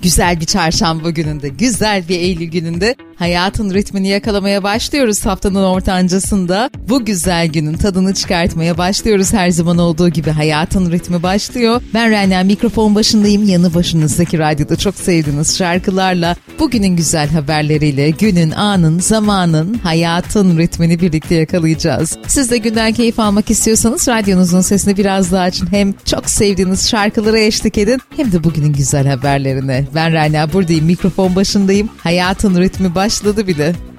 Güzel bir çarşamba gününde, güzel bir Eylül gününde hayatın ritmini yakalamaya başlıyoruz haftanın ortancasında. Bu güzel günün tadını çıkartmaya başlıyoruz her zaman olduğu gibi. Hayatın ritmi başlıyor. Ben Rana, mikrofon başındayım. Yanı başınızdaki radyoda çok sevdiğiniz şarkılarla, bugünün güzel haberleriyle, günün, anın, zamanın, hayatın ritmini birlikte yakalayacağız. Siz de günden keyif almak istiyorsanız radyonuzun sesini biraz daha açın. Hem çok sevdiğiniz şarkılara eşlik edin, hem de bugünün güzel haberlerine. Ben Rana, buradayım, mikrofon başındayım. Hayatın ritmi başladı bile.